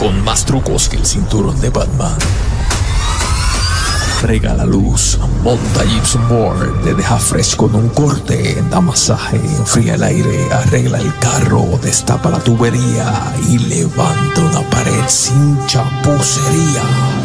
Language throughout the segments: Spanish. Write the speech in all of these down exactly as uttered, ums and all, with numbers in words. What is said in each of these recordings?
con más trucos que el cinturón de Batman. Regala luz, monta Gypsum Board, te deja fresco con un corte, da masaje, enfría el aire, arregla el carro, destapa la tubería y levanta una pared sin chapucería.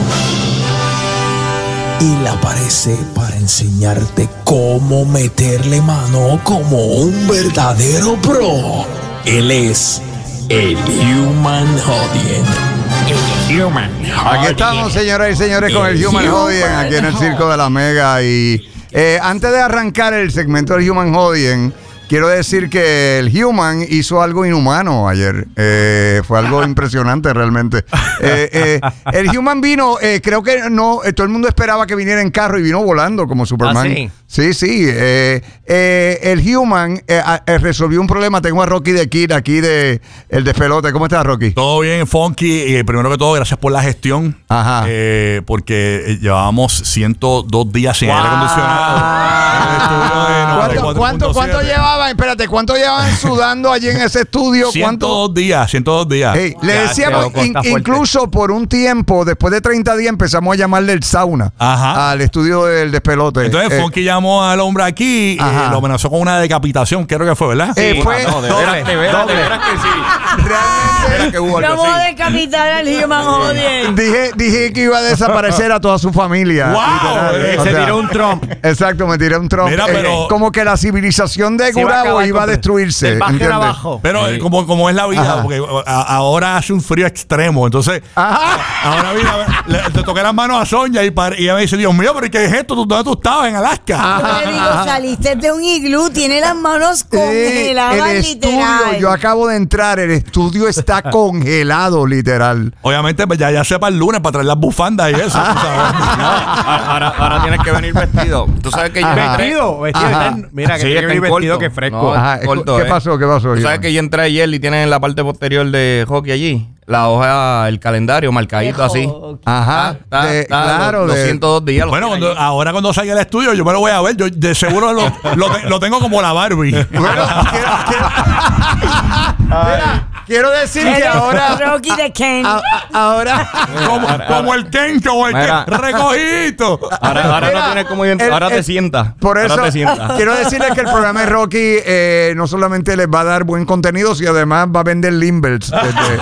Y le aparece para enseñarte cómo meterle mano como un verdadero pro. Él es el Human Hodien. Human. Aquí estamos, señoras y señores, con el Human Hodien, aquí en el Circo de la Mega. Y eh, antes de arrancar el segmento del Human Hodien, quiero decir que el Human hizo algo inhumano ayer. Eh, fue algo impresionante realmente. Eh, eh, el Human vino, eh, creo que no, eh, todo el mundo esperaba que viniera en carro y vino volando como Superman. ¿Ah, sí? Sí, sí. Eh, eh, el Human eh, eh, resolvió un problema. Tengo a Rocky de Kid aquí de El Despelote. ¿Cómo estás, Rocky? Todo bien, Funky. Y primero que todo, gracias por la gestión. Ajá. Eh, porque llevábamos ciento dos días sin wow. aire acondicionado. ¿Cuánto, ¿cuánto, ¿Cuánto llevaban? Espérate, ¿cuánto llevaban sudando allí en ese estudio? ciento dos días, ciento dos días. Hey, le ya, decíamos, in, incluso por un tiempo, después de treinta días, empezamos a llamarle el sauna. Ajá. Al estudio del Despelote. Entonces, eh, Funky llamó al hombre aquí y eh, lo amenazó con una decapitación, creo que fue, ¿verdad? Eh, sí, fue, no, de veras, de veras, de veras que sí. Realmente que hubo vamos a decapitar al Human Hodien. Dije, dije que iba a desaparecer a toda su familia. Wow, literal. Se O sea, tiró un Trump. Exacto, me tiré un Trump. Mira, Eh, pero- como que la civilización de Gurabo iba a destruirse. De bajar ¿entiendes? abajo. Pero eh, como, como es la vida, Ajá. porque a- ahora hace un frío extremo, entonces Ajá. ahora mira, le, le toqué las manos a Sonia y, par- y ella me dice, Dios mío, pero ¿qué es esto? ¿Dónde tú estabas? En Alaska. Yo le digo, saliste de un iglú, tiene las manos Sí, congeladas, el estudio, literal. yo acabo de entrar, el estudio está congelado, literal. Obviamente, pues ya, ya sepa el lunes para traer las bufandas y eso. tú sabes. Ahora, ahora tienes que venir vestido. Tú sabes que yo entré- Vestido, vestido. Ajá. está- Mira, que Sí, tiene está que en venir vestido corto. que fresco. No, Ajá, corto, ¿qué eh. pasó? ¿Qué pasó? Tú sabes Iván? que yo entré ayer y tienen en la parte posterior de hockey allí la hoja, el calendario marcadito De así. hockey. Ajá, Está, de- está, claro, los, los de- ciento dos días. los Bueno, tiene cuando, allí. ahora cuando salga el estudio, yo me lo voy a ver. Yo de seguro lo, lo, te- lo tengo como la Barbie. Bueno, quiero, quiero- Mira, quiero decir que Eres ahora, Rocky de Ken. a- a- ahora, como, como el Ken, como el Mira. Ken, recogidito. Ahora, ahora Mira, no tienes como ident- el- ahora te el- sientas. por eso Ahora te sientas. quiero decirles que el programa de Rocky eh, no solamente les va a dar buen contenido, sino además va a vender Limbels. Este,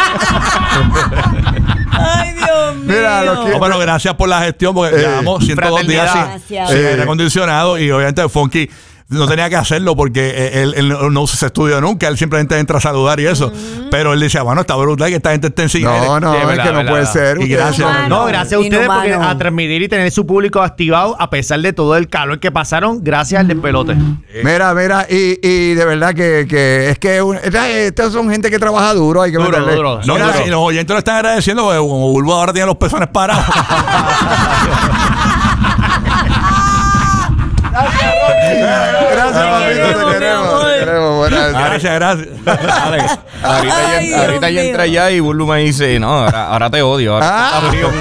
Ay, Dios mío. Mira, lo que- No, pero gracias por la gestión, porque Eh, llevamos ciento dos días sin, Gracias. sin Eh. aire acondicionado y obviamente Funky no tenía que hacerlo porque eh, él, él no usa ese estudio nunca, él simplemente entra a saludar y eso. Pero él decía, bueno, está brutal que esta gente esté en sin aire. no, no, Sí, es verdad, que no verdad. puede ser. Y Ustedes gracias. son- No, gracias a ustedes porque Inhumano. a transmitir y tener su público activado a pesar de todo el calor que pasaron, gracias al despelote. Mira, mira, y, y de verdad que, que es que un- esta- estas son gente que trabaja duro, hay que Duro, meterle. duro. No, Mira, no, y los oyentes lo están agradeciendo porque como Bulbo ahora tiene los pezones parados. Gracias, Te papito, queremos, te mi queremos, amor. te queremos. Buenas gracias, gracias. Dale. Ahorita, Ay, ya, ahorita Dios ya mío. entra allá y Bulbo me dice, no, ahora, ahora te odio. Ahora Ah. está frío.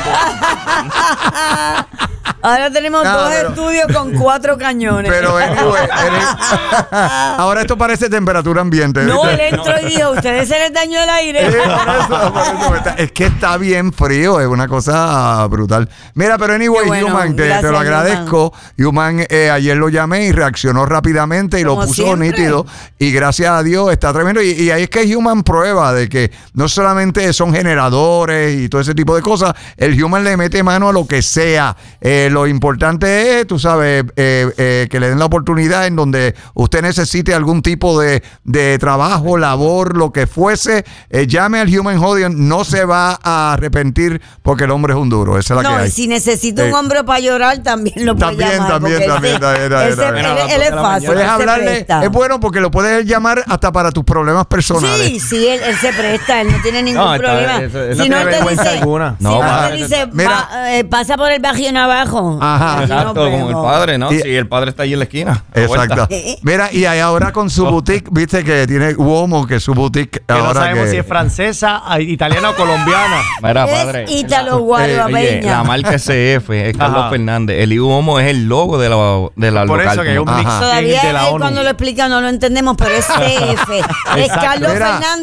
Ahora tenemos No, dos pero- estudios con cuatro cañones. Pero anyway, eres- ahora esto parece temperatura ambiente. no, ¿viste? él entró y dijo, ustedes se les dañó el aire. Eh, por eso, por eso está- es que está bien frío, es una cosa brutal. Mira, pero anyway, Qué bueno, Human, te, te gracias, lo agradezco. Human, eh, ayer lo llamé y reaccionó rápidamente y Como lo puso siempre. nítido. Y gracias a Dios está tremendo. Y, y ahí es que Human prueba de que no solamente son generadores y todo ese tipo de cosas, el Human le mete mano a lo que sea. Eh, lo importante es, tú sabes, eh, eh, que le den la oportunidad en donde usted necesite algún tipo de, de trabajo, labor, lo que fuese, eh, llame al Human Hodien, no se va a arrepentir porque el hombre es un duro, esa es la No, que hay. y si necesita Eh, un hombro para llorar, también lo puede También, llamar. también, porque también, ese- también, también, ese- también. él, él es fácil. Puedes él se hablarle, presta. es bueno porque lo puedes llamar hasta para tus problemas personales. Sí, sí, él, él se presta, él no tiene ningún No, está- problema. eso- eso si no no, tiene él te vergüenza dice, alguna. si No, no, padre. te dice, Mira. va, eh, pasa por el bajío abajo. Ajá. Aquí nos Exacto, como el vemos. padre, ¿no? Y- Si el padre está ahí en la esquina. a la Exacto. vuelta. Mira, y ahí ahora con su boutique, viste que tiene Uomo, que su boutique Que no ahora sabemos que- si es francesa, italiana o colombiana. Mira, Es padre. Ítalo Oye, Guayabeña. la marca S F es Carlos Ajá. Fernández. El Iuomo es el logo de la, de la Por local. eso que es un como- mix Ajá. Todavía de la él ONU. cuando lo explica no lo entendemos, pero es C F. Es Exacto. Carlos Mira. Fernández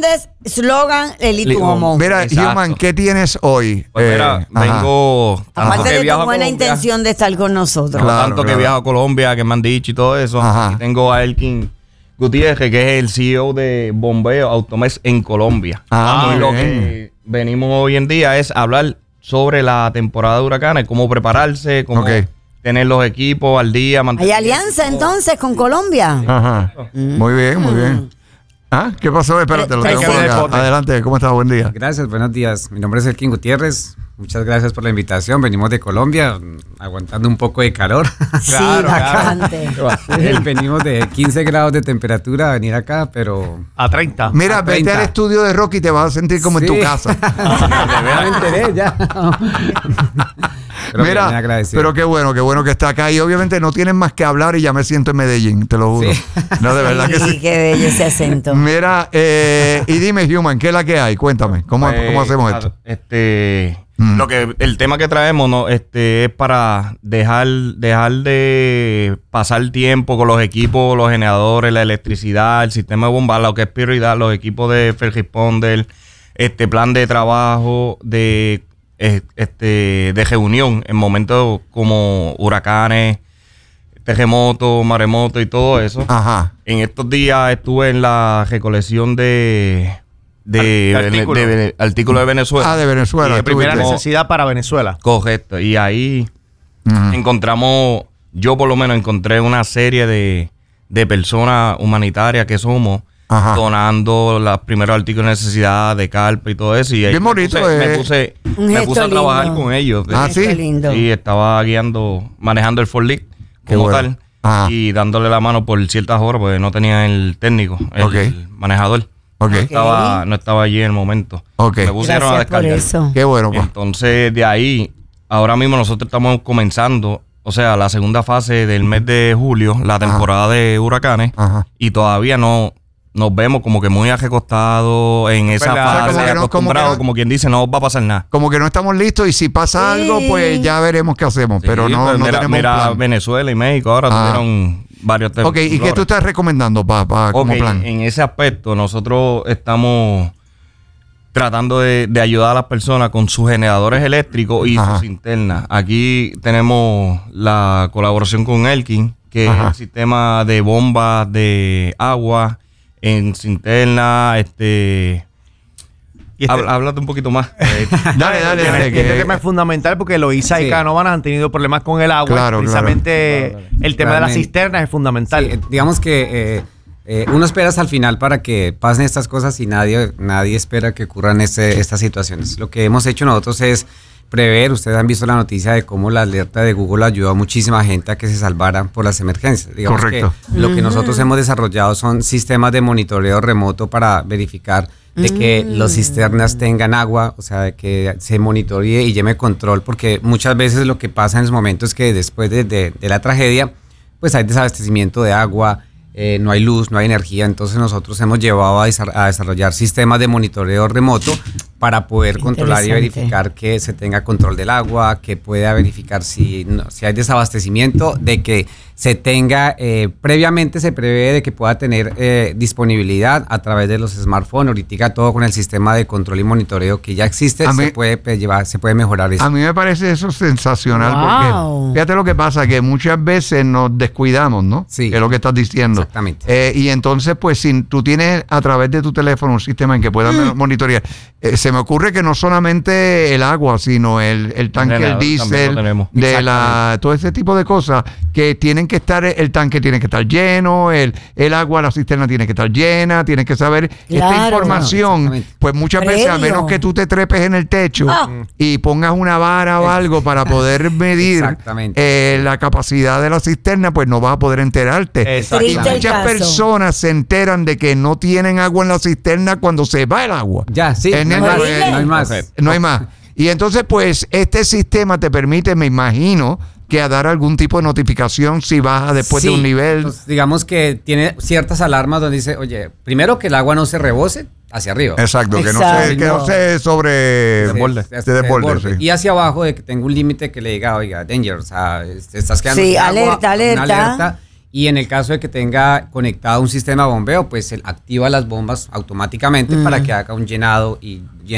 Slogan, el Li- Homo. Mira, Exacto. Human, ¿qué tienes hoy? Pues mira, Eh, ajá. vengo... tanto Aparte que de viajo tu a buena Colombia, intención de estar con nosotros. Claro, tanto que claro. viajo a Colombia, que me han dicho y todo eso. Ajá. Aquí tengo a Elkin Gutiérrez, que es el C E O de Bombeo Automes en Colombia. Ah, y muy lo bien. que venimos hoy en día es hablar sobre la temporada de huracanes, cómo prepararse, cómo Ok. tener los equipos al día. ¿Hay mantener- alianza entonces con Colombia? Ajá. Muy bien, muy bien. ¿Ah? ¿Qué pasó? Espérate, lo Hay tengo que por ver el acá. pote. Adelante, ¿cómo estás? Buen día. Gracias, buenos días. Mi nombre es Elkin Gutiérrez. Muchas gracias por la invitación. Venimos de Colombia, mm, aguantando un poco de calor. Sí, Claro, claro. bastante. Eh, Venimos de quince grados de temperatura a venir acá, pero... A treinta. Mira, A vete treinta. al estudio de Rocky y te vas a sentir como en Sí. tu casa. Ya me enteré, ya. Pero bien, Mira, agradecido. pero qué bueno, qué bueno que está acá. Y obviamente no tienen más que hablar y ya me siento en Medellín, te lo juro. Sí. No, de verdad que Sí, sí. qué bello ese acento. Mira, eh, y dime, Human, ¿qué es la que hay? Cuéntame, ¿cómo, Pues, cómo hacemos esto? Este, Mm. lo que el tema que traemos, no, este, es para dejar, dejar de pasar tiempo con los equipos, los generadores, la electricidad, el sistema de bomba, lo que es prioridad, los equipos de first responder, este plan de trabajo, de eh, este, de reunión en momentos como huracanes, terremotos, maremotos y todo eso. Ajá. En estos días estuve en la recolección de de, Ar- artículo. de- de- artículos de Venezuela. Ah, de Venezuela. De primera estuviste. necesidad para Venezuela. Correcto. Y ahí Ujú. encontramos, yo por lo menos encontré una serie de, de personas humanitarias que somos Ajá. donando los primeros artículos de necesidad de carpa y todo eso. Y ahí Bien me bonito, puse, eh. me puse, Un me gesto puse a trabajar lindo. con ellos. Ah, Qué sí. lindo. Sí, estaba guiando, manejando el Ford League Qué como bueno. tal. Ajá. Y dándole la mano por ciertas horas porque no tenía el técnico, el Ok. manejador. Ok. No estaba, no estaba allí en el momento. Ok. Me pusieron a Gracias por descargar. eso. Qué bueno, pa. Entonces, de ahí, ahora mismo nosotros estamos comenzando, o sea, la segunda fase del mes de julio, la temporada de huracanes, Ajá. y todavía no nos vemos como que muy acostados en esa verdad. fase, Como que no- como que acostumbrados, no- como quien dice, no va a pasar nada. Como que no estamos listos y si pasa Sí. algo, pues ya veremos qué hacemos. Pero Sí, no, pues no mira, tenemos mira un plan. Venezuela y México ahora Ah. tuvieron varios Ok, ¿y qué temblores. tú estás recomendando pa, pa- como Ok, plan? en ese aspecto nosotros estamos tratando de, de ayudar a las personas con sus generadores eléctricos y Ajá. sus linternas. Aquí tenemos la colaboración con Elkin, que Ajá. es el sistema de bombas de agua en cinterna. Este, Y este, Habla- háblate un poquito más. Eh, Dale, dale, dale. este que- tema es fundamental porque Loíza y Sí. Canóvanas han tenido problemas con el agua. Claro, Precisamente el tema de las Realmente. cisternas es fundamental. Sí, eh, digamos que eh, eh, uno espera hasta el final para que pasen estas cosas y nadie, nadie espera que ocurran este- estas situaciones. Lo que hemos hecho nosotros es prever. Ustedes han visto la noticia de cómo la alerta de Google ayudó a muchísima gente a que se salvaran por las emergencias. Digamos Correcto. que lo que nosotros hemos desarrollado son sistemas de monitoreo remoto para verificar de que los cisternas tengan agua, o sea, de que se monitoree y lleve control, porque muchas veces lo que pasa en los momentos es que después de, de- de la tragedia, pues hay desabastecimiento de agua, eh, no hay luz, no hay energía, entonces nosotros hemos llevado a, desa- a desarrollar sistemas de monitoreo remoto para poder controlar y Interesante. verificar que se tenga control del agua, que pueda verificar si, no- si hay desabastecimiento, de que se tenga, eh, previamente se prevé de que pueda tener eh, disponibilidad a través de los smartphones. Ahorita todo con el sistema de control y monitoreo que ya existe, A mí- se puede pues, llevar, se puede mejorar eso. A mí me parece eso sensacional Wow. porque fíjate lo que pasa, que muchas veces nos descuidamos, ¿no? Sí. Que es lo que estás diciendo. Exactamente. Eh, y entonces, pues, si tú tienes a través de tu teléfono un sistema en que puedas Mm. monitorear, eh, se me ocurre que no solamente el agua, sino el, el tanque, el generador también diésel, lo tenemos. de la, todo ese tipo de cosas que tienen que estar, el tanque tiene que estar lleno, el, el agua, la cisterna tiene que estar llena, tienes que saber esta Claro. información, Exactamente. pues muchas veces, a Previo. menos que tú te trepes en el techo Ah. y pongas una vara o algo para poder medir Exactamente. eh, la capacidad de la cisterna, pues no vas a poder enterarte. Exacto. Y Triste el muchas caso. personas se enteran de que no tienen agua en la cisterna cuando se va el agua. Ya, sí, En no hay el- más. Horrible. No hay más. No hay más. Y entonces, pues, este sistema te permite, me imagino, que a dar algún tipo de notificación si baja después de Sí, un nivel. entonces, digamos que tiene ciertas alarmas donde dice, oye, primero que el agua no se rebose hacia arriba. Exacto, que no Exacto. se, que no se sobre Se- desborde, se- se desborde, desborde. sí. Y hacia abajo de que tengo un límite que le diga, oiga, danger, o sea, te estás quedando Sí, sin agua, alerta, una alerta. alerta. Y en el caso de que tenga conectado un sistema de bombeo, pues él activa las bombas automáticamente para que haga un llenado y llene